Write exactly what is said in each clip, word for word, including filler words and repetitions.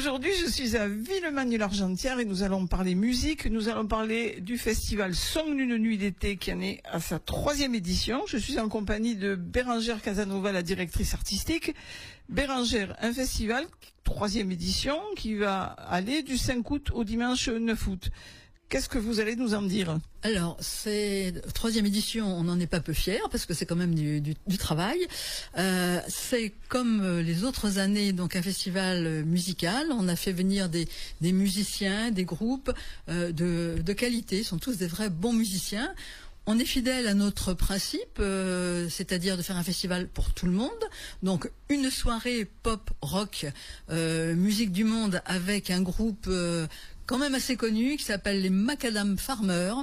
Aujourd'hui, je suis à Villemagne-l'Argentière et nous allons parler musique. Nous allons parler du festival Song d'une nuit d'été qui en est à sa troisième édition. Je suis en compagnie de Bérangère Casanova, la directrice artistique. Bérangère, un festival, troisième édition, qui va aller du cinq août au dimanche neuf août. Qu'est-ce que vous allez nous en dire? Alors, c'est troisième édition, on n'en est pas peu fiers parce que c'est quand même du, du, du travail. Euh, c'est comme les autres années, donc un festival musical. On a fait venir des, des musiciens, des groupes euh, de, de qualité. Ils sont tous des vrais bons musiciens. On est fidèle à notre principe, euh, c'est-à-dire de faire un festival pour tout le monde. Donc une soirée pop, rock, euh, musique du monde avec un groupe euh, quand même assez connu qui s'appelle les Macadam Farmers.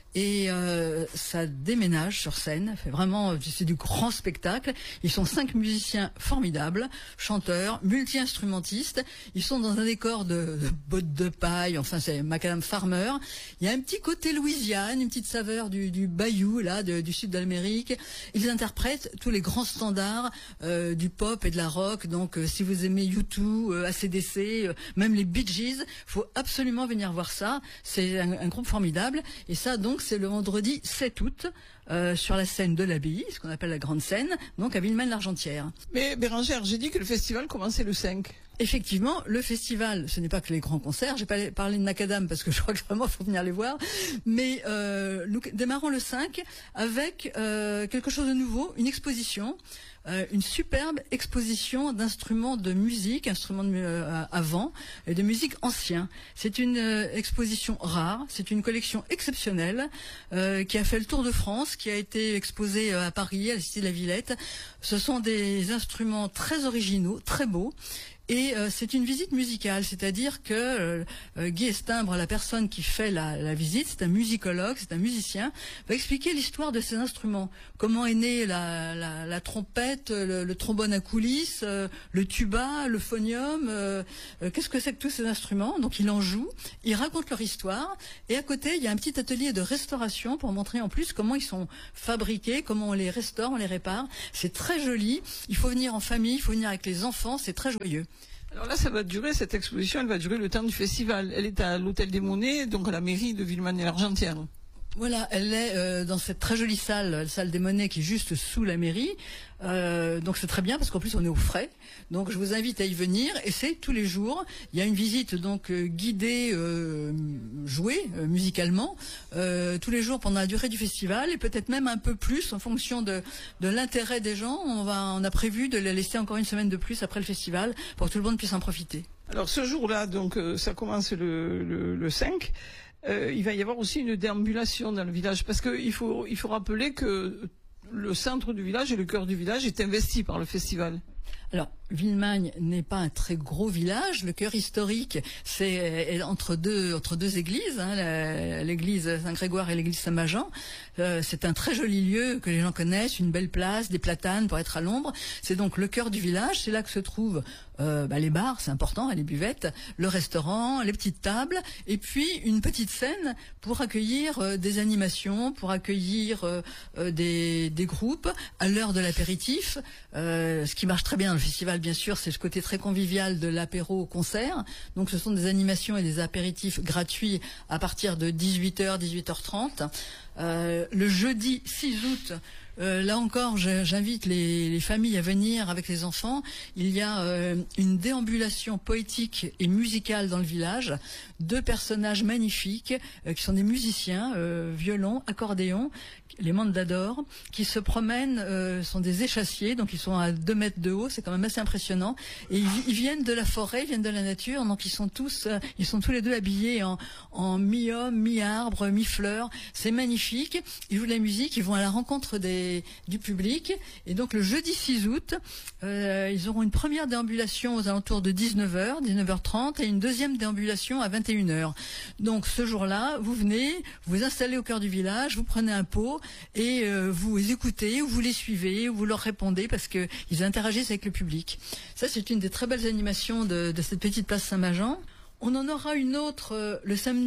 Et euh, ça déménage sur scène, fait vraiment, c'est du grand spectacle. Ils sont cinq musiciens formidables, chanteurs, multi-instrumentistes. Ils sont dans un décor de, de bottes de paille, enfin c'est Macadam Farmer. Il y a un petit côté Louisiane, une petite saveur du, du bayou là, de, du sud de l'Amérique. Ils interprètent tous les grands standards euh, du pop et de la rock. Donc euh, si vous aimez U deux, euh, A C D C, euh, même les Bee Gees, faut absolument venir voir ça. C'est un, un groupe formidable. Et ça donc c'est le vendredi sept août euh, sur la scène de l'abbaye, ce qu'on appelle la grande scène, donc à Villemagne-l'Argentière. Mais Bérangère, j'ai dit que le festival commençait le cinq. Effectivement, le festival, ce n'est pas que les grands concerts. J'ai pas parlé de Macadam parce que je crois que vraiment il faut venir les voir. Mais euh, nous démarrons le cinq avec euh, quelque chose de nouveau, une exposition. Euh, une superbe exposition d'instruments de musique, instruments de, euh, avant et de musique anciens. C'est une euh, exposition rare, c'est une collection exceptionnelle euh, qui a fait le tour de France, qui a été exposée euh, à Paris, à la Cité de la Villette. Ce sont des instruments très originaux, très beaux. Et euh, c'est une visite musicale, c'est-à-dire que euh, Guy Estimbre, la personne qui fait la, la visite, c'est un musicologue, c'est un musicien, va expliquer l'histoire de ces instruments. Comment est née la, la, la trompette, le, le trombone à coulisses, euh, le tuba, le phonium, euh, euh, qu'est-ce que c'est que tous ces instruments? Donc il en joue, il raconte leur histoire, et à côté il y a un petit atelier de restauration pour montrer en plus comment ils sont fabriqués, comment on les restaure, on les répare. C'est très joli, il faut venir en famille, il faut venir avec les enfants, c'est très joyeux. Alors là, ça va durer, cette exposition, elle va durer le temps du festival. Elle est à l'Hôtel des Monnaies, donc à la mairie de Villemagne-l'Argentière. Voilà, elle est euh, dans cette très jolie salle, la salle des Monnaies qui est juste sous la mairie. Euh, donc c'est très bien parce qu'en plus on est au frais. Donc je vous invite à y venir et c'est tous les jours. Il y a une visite donc euh, guidée, euh, jouée euh, musicalement euh, tous les jours pendant la durée du festival et peut-être même un peu plus en fonction de de l'intérêt des gens. On va, on a prévu de la laisser encore une semaine de plus après le festival pour que tout le monde puisse en profiter. Alors ce jour-là, donc euh, ça commence le, le, le cinq. Euh, il va y avoir aussi une déambulation dans le village parce que il faut il faut rappeler que le centre du village et le cœur du village est investi par le festival. Alors, Villemagne n'est pas un très gros village. Le cœur historique, c'est entre deux entre deux églises, hein, l'église Saint-Grégoire et l'église Saint-Majean. Euh, c'est un très joli lieu que les gens connaissent, une belle place, des platanes pour être à l'ombre. C'est donc le cœur du village. C'est là que se trouvent euh, bah, les bars, c'est important, les buvettes, le restaurant, les petites tables, et puis une petite scène pour accueillir euh, des animations, pour accueillir euh, euh, des, des groupes à l'heure de l'apéritif. Euh, ce qui marche très bien dans le festival, bien sûr, c'est le côté très convivial de l'apéro au concert. Donc ce sont des animations et des apéritifs gratuits à partir de dix-huit heures, dix-huit heures trente. Euh, le jeudi six août, euh, là encore, j'invite les, les familles à venir avec les enfants. Il y a euh, une déambulation poétique et musicale dans le village. Deux personnages magnifiques euh, qui sont des musiciens, euh, violon, accordéon, les mandadors, qui se promènent, euh, sont des échassiers, donc ils sont à deux mètres de haut, c'est quand même assez impressionnant. Et ils, ils viennent de la forêt, ils viennent de la nature, donc ils sont tous, euh, ils sont tous les deux habillés en, en mi-homme, mi-arbre, mi-fleur. C'est magnifique. Ils jouent de la musique, ils vont à la rencontre des, du public. Et donc le jeudi six août, euh, ils auront une première déambulation aux alentours de dix-neuf heures, dix-neuf heures trente, et une deuxième déambulation à vingt et une heures. Donc ce jour-là, vous venez, vous vous installez au cœur du village, vous prenez un pot et euh, vous les écoutez, ou vous les suivez, ou vous leur répondez parce que ils interagissent avec le public. Ça, c'est une des très belles animations de, de cette petite place Saint-Majean. On en aura une autre euh, le samedi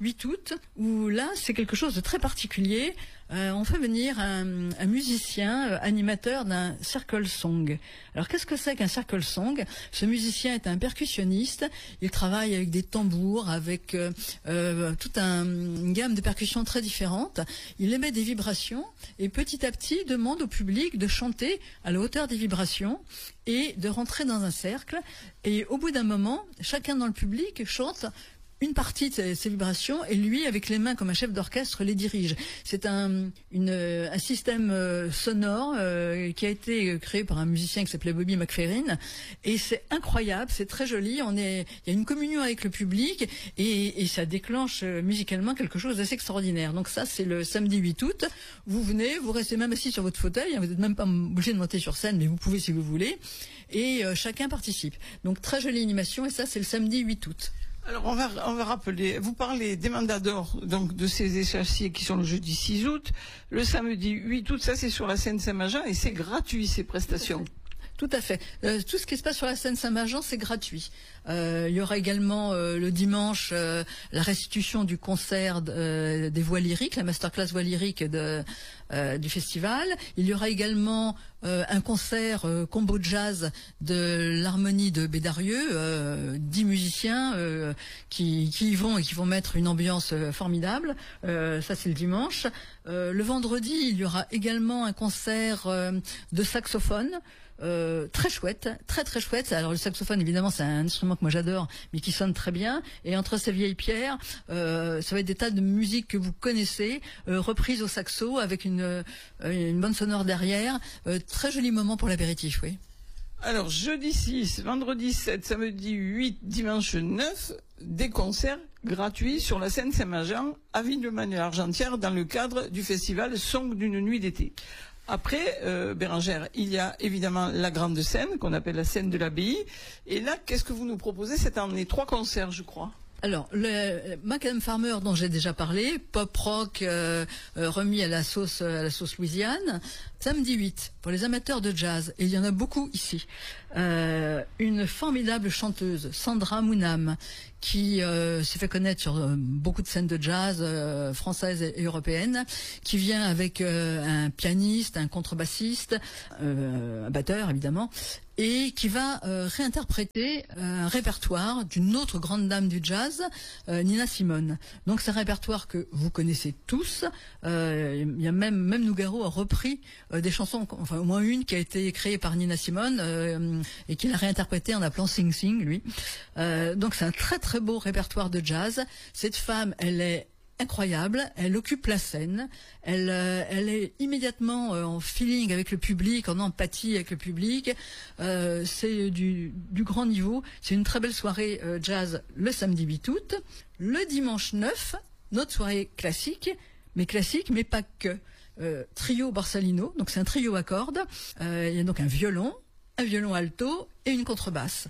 huit août, où là, c'est quelque chose de très particulier. Euh, on fait venir un, un musicien euh, animateur d'un circle song. Alors, qu'est-ce que c'est qu'un circle song? Ce musicien est un percussionniste. Il travaille avec des tambours, avec euh, euh, toute un, une gamme de percussions très différentes. Il émet des vibrations et petit à petit demande au public de chanter à la hauteur des vibrations et de rentrer dans un cercle. Et au bout d'un moment, chacun dans le public chante une partie de ces, ces vibrations et lui, avec les mains comme un chef d'orchestre, les dirige. C'est un, une, un système euh, sonore euh, qui a été créé par un musicien qui s'appelait Bobby McFerrin et c'est incroyable, c'est très joli. On est, il y a une communion avec le public et, et ça déclenche euh, musicalement quelque chose d'assez extraordinaire. Donc ça, c'est le samedi huit août. Vous venez, vous restez même assis sur votre fauteuil, hein, vous n'êtes même pas obligé de monter sur scène, mais vous pouvez si vous voulez. Et euh, chacun participe. Donc très jolie animation et ça, c'est le samedi huit août. Alors on va on va rappeler, vous parlez des mandats d'or, donc de ces échassiers qui sont le jeudi six août, le samedi huit août, ça c'est sur la scène Saint-Majan et c'est gratuit ces prestations. Tout à fait. Euh, tout ce qui se passe sur la scène Saint-Majan, c'est gratuit. Euh, il y aura également euh, le dimanche euh, la restitution du concert euh, des voix lyriques, la masterclass voix lyrique de, euh, du festival. Il y aura également euh, un concert euh, combo jazz de l'harmonie de Bédarieux, euh, dix musiciens euh, qui, qui y vont et qui vont mettre une ambiance euh, formidable. Euh, ça, c'est le dimanche. Euh, le vendredi, il y aura également un concert euh, de saxophone. Euh, très chouette, très très chouette. Alors le saxophone, évidemment, c'est un instrument que moi j'adore, mais qui sonne très bien. Et entre ces vieilles pierres, euh, ça va être des tas de musiques que vous connaissez, euh, reprises au saxo avec une, euh, une bonne sonore derrière. Euh, très joli moment pour l'apéritif, oui. Alors jeudi six, vendredi sept, samedi huit, dimanche neuf, des concerts gratuits sur la scène Saint-Majan à Villemagne-l'Argentière dans le cadre du festival Song d'une nuit d'été. Après, euh, Bérangère, il y a évidemment la grande scène, qu'on appelle la scène de l'abbaye. Et là, qu'est-ce que vous nous proposez cette année? Trois concerts, je crois. Alors, le Macadam Farmer dont j'ai déjà parlé, pop rock euh, euh, remis à la sauce à la sauce Louisiane, samedi huit pour les amateurs de jazz, et il y en a beaucoup ici. Euh, une formidable chanteuse, Sandra Mounam, qui euh, s'est fait connaître sur euh, beaucoup de scènes de jazz euh, françaises et, et européennes, qui vient avec euh, un pianiste, un contrebassiste, euh, un batteur évidemment, et qui va euh, réinterpréter un répertoire d'une autre grande dame du jazz, euh, Nina Simone. Donc c'est un répertoire que vous connaissez tous. Euh, il y a même même Nougaro a repris euh, des chansons, enfin au moins une qui a été créée par Nina Simone euh, et qu'il a réinterprétée en appelant Sing Sing lui. Euh, donc c'est un très très beau répertoire de jazz. Cette femme, elle est incroyable, elle occupe la scène, elle, euh, elle est immédiatement euh, en feeling avec le public, en empathie avec le public, euh, c'est du, du grand niveau, c'est une très belle soirée euh, jazz le samedi huit août, le dimanche neuf, notre soirée classique, mais classique, mais pas que, euh, trio Borsalino, donc c'est un trio à cordes, euh, il y a donc un violon, un violon alto et une contrebasse.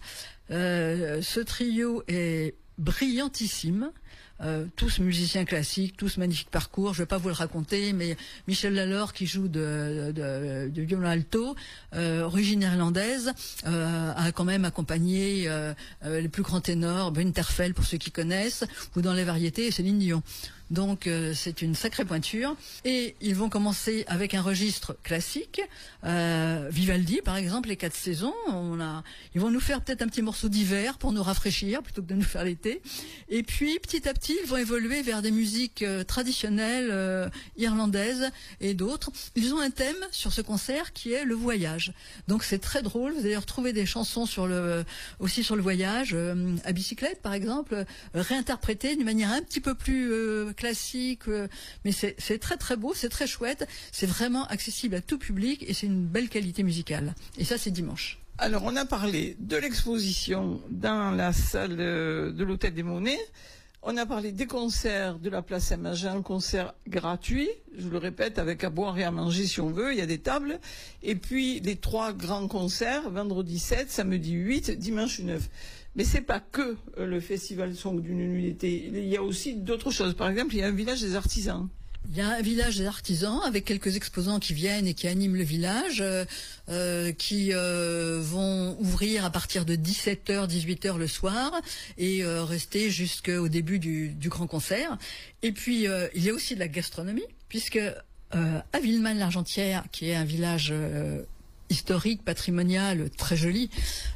Euh, ce trio est brillantissime. Euh, tous musiciens classiques, tous magnifiques parcours. Je ne vais pas vous le raconter, mais Michel Lalore qui joue de, de, de violon alto, euh, origine irlandaise, euh, a quand même accompagné euh, euh, les plus grands ténors, Ben Terfel pour ceux qui connaissent, ou dans les variétés, Céline Dion. Donc euh, c'est une sacrée pointure. Et ils vont commencer avec un registre classique, euh, Vivaldi par exemple, les quatre saisons. On a, ils vont nous faire peut-être un petit morceau d'hiver pour nous rafraîchir plutôt que de nous faire l'été. Et puis petit à petit, ils vont évoluer vers des musiques euh, traditionnelles euh, irlandaises et d'autres. Ils ont un thème sur ce concert qui est le voyage. Donc c'est très drôle. Vous allez retrouver des chansons sur le, aussi sur le voyage, euh, à bicyclette par exemple, euh, réinterprétées d'une manière un petit peu plus euh, classique, euh, mais c'est, c'est très très beau, c'est très chouette, c'est vraiment accessible à tout public et c'est une belle qualité musicale. Et ça, c'est dimanche. Alors, on a parlé de l'exposition dans la salle de l'Hôtel des Monnaies. On a parlé des concerts de la place Saint-Majan, concerts gratuits, je le répète, avec à boire et à manger si on veut, il y a des tables. Et puis, les trois grands concerts, vendredi sept, samedi huit, dimanche neuf. Mais c'est pas que le festival Song d'une nuit d'été. Il y a aussi d'autres choses. Par exemple, il y a un village des artisans. Il y a un village des artisans avec quelques exposants qui viennent et qui animent le village, euh, euh, qui euh, vont ouvrir à partir de dix-sept heures, dix-huit heures le soir et euh, rester jusqu'au début du, du grand concert. Et puis, euh, il y a aussi de la gastronomie, puisque euh, à Villemagne-l'Argentière, qui est un village euh, historique, patrimonial, très joli,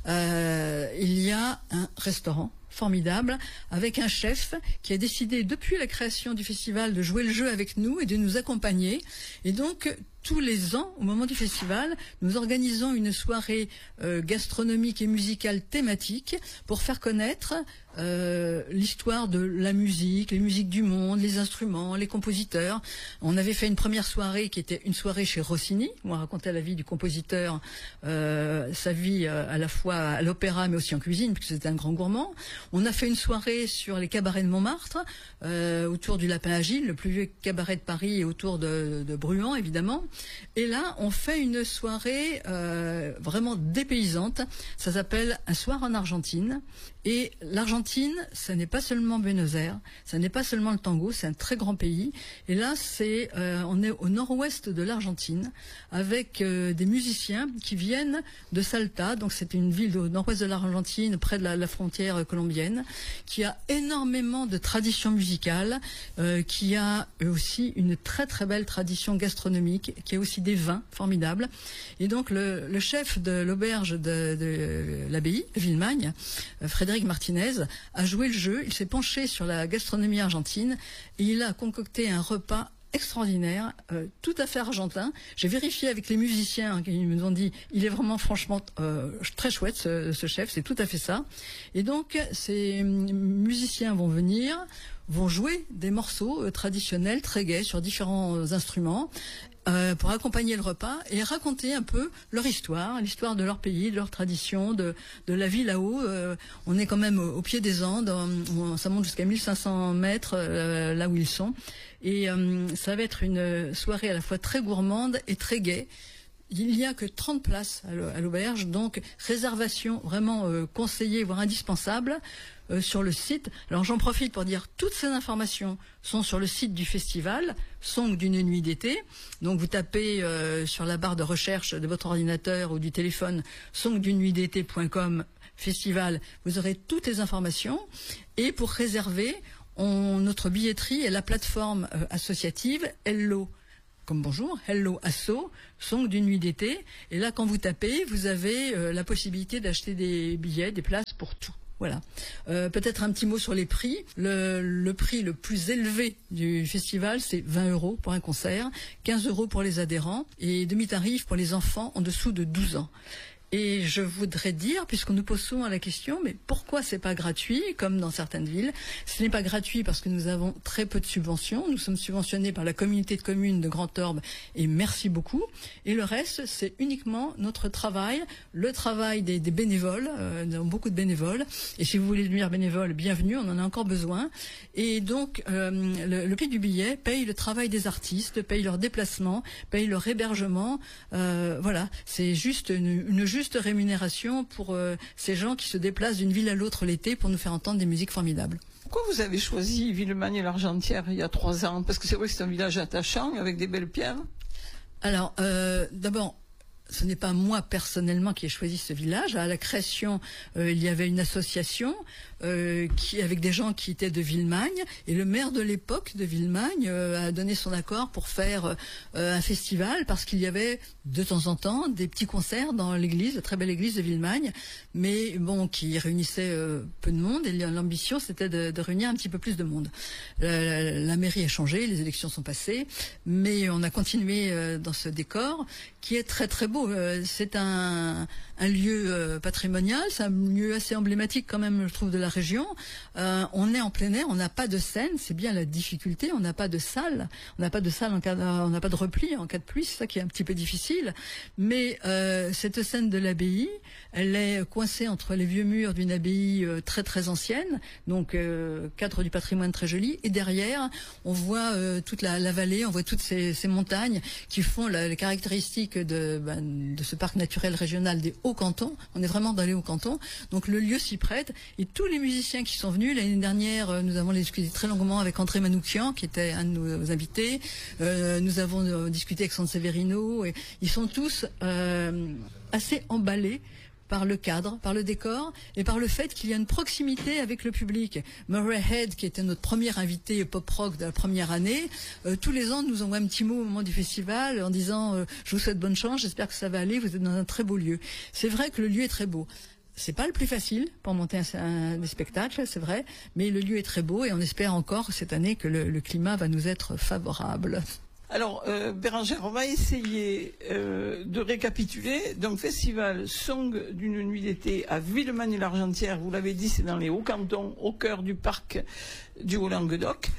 euh, il y a un restaurant formidable, avec un chef qui a décidé depuis la création du festival de jouer le jeu avec nous et de nous accompagner. Et donc, tous les ans, au moment du festival, nous organisons une soirée euh, gastronomique et musicale thématique pour faire connaître euh, l'histoire de la musique, les musiques du monde, les instruments, les compositeurs. On avait fait une première soirée qui était une soirée chez Rossini, où on racontait la vie du compositeur, euh, sa vie euh, à la fois à l'opéra mais aussi en cuisine, puisque c'était un grand gourmand. On a fait une soirée sur les cabarets de Montmartre, euh, autour du Lapin Agile, le plus vieux cabaret de Paris, et autour de, de Bruant, évidemment. Et là, on fait une soirée euh, vraiment dépaysante. Ça s'appelle Un soir en Argentine. Et l'Argentine, ça n'est pas seulement Buenos Aires, ça n'est pas seulement le tango, c'est un très grand pays. Et là, c'est, euh, on est au nord-ouest de l'Argentine, avec euh, des musiciens qui viennent de Salta. Donc c'est une ville au nord-ouest de l'Argentine, près de la, la frontière colombienne, qui a énormément de traditions musicales, euh, qui a aussi une très très belle tradition gastronomique, qui a aussi des vins formidables. Et donc le, le chef de l'auberge de, de l'abbaye, Villemagne, Frédéric Martinez, a joué le jeu. Il s'est penché sur la gastronomie argentine et il a concocté un repas extraordinaire, euh, tout à fait argentin. J'ai vérifié avec les musiciens hein, qui me ont dit il est vraiment franchement euh, très chouette ce, ce chef, c'est tout à fait ça. Et donc ces musiciens vont venir, vont jouer des morceaux euh, traditionnels très gais sur différents euh, instruments euh, pour accompagner le repas et raconter un peu leur histoire, l'histoire de leur pays, de leur tradition, de, de la vie là-haut. Euh, on est quand même au, au pied des Andes, on, ça monte jusqu'à mille cinq cents mètres euh, là où ils sont. Et euh, ça va être une soirée à la fois très gourmande et très gaie. Il n'y a que trente places à l'auberge, donc réservation vraiment euh, conseillée, voire indispensable, euh, sur le site. Alors j'en profite pour dire toutes ces informations sont sur le site du festival, Song d'une nuit d'été. Donc vous tapez euh, sur la barre de recherche de votre ordinateur ou du téléphone song d'une nuit d'été point com festival, vous aurez toutes les informations. Et pour réserver, on, notre billetterie est la plateforme euh, associative Hello. Comme bonjour, Hello Asso, Song d'une nuit d'été. Et là, quand vous tapez, vous avez euh, la possibilité d'acheter des billets, des places pour tout. Voilà. Euh, peut-être un petit mot sur les prix. Le, le prix le plus élevé du festival, c'est vingt euros pour un concert, quinze euros pour les adhérents et demi-tarif pour les enfants en dessous de douze ans. Et je voudrais dire, puisqu'on nous pose souvent la question, mais pourquoi c'est pas gratuit, comme dans certaines villes? Ce n'est pas gratuit parce que nous avons très peu de subventions. Nous sommes subventionnés par la communauté de communes de Grand Orbe, et merci beaucoup. Et le reste, c'est uniquement notre travail, le travail des, des bénévoles. Euh, nous avons beaucoup de bénévoles. Et si vous voulez devenir bénévole, bienvenue, on en a encore besoin. Et donc, euh, le, le prix du billet paye le travail des artistes, paye leur déplacement, paye leur hébergement. Euh, voilà, c'est juste une, une juste rémunération pour euh, ces gens qui se déplacent d'une ville à l'autre l'été pour nous faire entendre des musiques formidables. Pourquoi vous avez choisi Villemagne-l'Argentière il y a trois ans? Parce que c'est vrai que c'est un village attachant avec des belles pierres. Alors, euh, d'abord, ce n'est pas moi personnellement qui ai choisi ce village. À la création, euh, il y avait une association euh, qui, avec des gens qui étaient de Villemagne, et le maire de l'époque de Villemagne euh, a donné son accord pour faire euh, un festival, parce qu'il y avait de temps en temps des petits concerts dans l'église, la très belle église de Villemagne, mais bon, qui réunissaient euh, peu de monde, et l'ambition c'était de, de réunir un petit peu plus de monde. La, la, la mairie a changé, les élections sont passées, mais on a continué euh, dans ce décor qui est très très beau. Euh, c'est un, un lieu euh, patrimonial, c'est un lieu assez emblématique quand même, je trouve, de la région. Euh, on est en plein air, on n'a pas de scène, c'est bien la difficulté, on n'a pas de salle, on n'a pas de salle en cas de, on n'a pas de repli en cas de pluie, c'est ça qui est un petit peu difficile. Mais euh, cette scène de l'abbaye, elle est coincée entre les vieux murs d'une abbaye euh, très très ancienne, donc euh, cadre du patrimoine très joli, et derrière on voit euh, toute la, la vallée, on voit toutes ces, ces montagnes qui font la, les caractéristiques de, ben, de ce parc naturel régional des Hauts-Cantons. On est vraiment dans les Hauts-Cantons. Donc le lieu s'y prête. Et tous les musiciens qui sont venus, l'année dernière, nous avons discuté très longuement avec André Manoukian, qui était un de nos invités. Euh, nous avons euh, discuté avec Sanseverino. Et ils sont tous euh, assez emballés par le cadre, par le décor et par le fait qu'il y a une proximité avec le public. Murray Head, qui était notre premier invité pop-rock de la première année, euh, tous les ans nous envoie un petit mot au moment du festival en disant euh, « Je vous souhaite bonne chance, j'espère que ça va aller, vous êtes dans un très beau lieu ». C'est vrai que le lieu est très beau. C'est pas le plus facile pour monter un, un, des spectacles, c'est vrai, mais le lieu est très beau et on espère encore cette année que le, le climat va nous être favorable. Alors, euh, Bérangère, on va essayer euh, de récapituler. Donc, festival Song d'une nuit d'été à Villemagne-l'Argentière. Vous l'avez dit, c'est dans les Hauts-Cantons, au cœur du parc du Haut-Languedoc.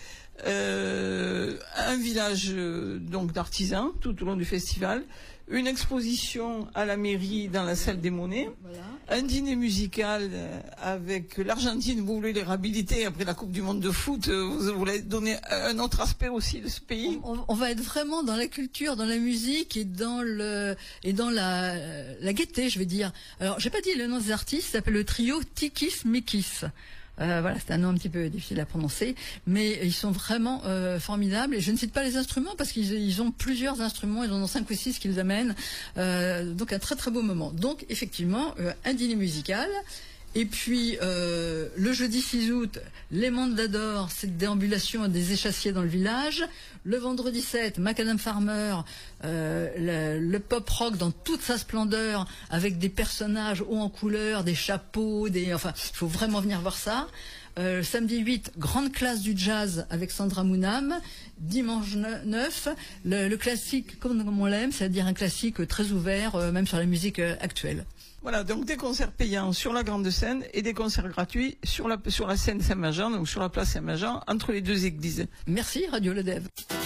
Euh, un village euh, donc d'artisans tout au long du festival. Une exposition à la mairie dans la salle des Monnaies. Voilà. Un dîner musical avec l'Argentine. Vous voulez les réhabiliter après la Coupe du Monde de foot. Vous voulez donner un autre aspect aussi de ce pays. On, on va être vraiment dans la culture, dans la musique et dans le et dans la, la gaieté, je vais dire. Alors, j'ai pas dit le nom des artistes. Ça s'appelle le trio Tikis Mikis. Euh, voilà, c'est un nom un petit peu difficile à prononcer, mais ils sont vraiment euh, formidables. Et je ne cite pas les instruments parce qu'ils ils ont plusieurs instruments, ils en ont cinq ou six qu'ils amènent. Euh, donc un très très beau moment. Donc effectivement, euh, un dîner musical. Et puis euh, le jeudi six août, les Mandadors, cette déambulation des échassiers dans le village. Le vendredi sept, Macadam Farmer, euh, le, le pop rock dans toute sa splendeur, avec des personnages hauts en couleur, des chapeaux, des, enfin, il faut vraiment venir voir ça. Euh, samedi huit, grande classe du jazz avec Sandra Mounam. Dimanche neuf, le, le classique comme, comme on l'aime, c'est-à-dire un classique très ouvert, euh, même sur la musique euh, actuelle. Voilà, donc des concerts payants sur la grande scène et des concerts gratuits sur la, sur la scène Saint-Majean, donc sur la place Saint-Majean, entre les deux églises. Merci Radio Le Dev.